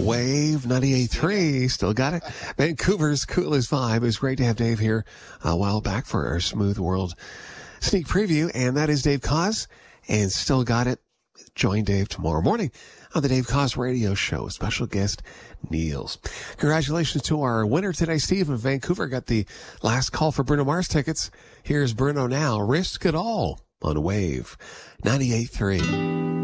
Wave 98.3, still got it. Vancouver's coolest vibe. It was great to have Dave here a while back for our Smooth World sneak preview, and that is Dave Koz, and still got it. Join Dave tomorrow morning on the Dave Koz Radio Show. Special guest, Niels. Congratulations to our winner today, Steve in Vancouver. Got the last call for Bruno Mars tickets. Here's Bruno now. Risk It All on Wave 98.3.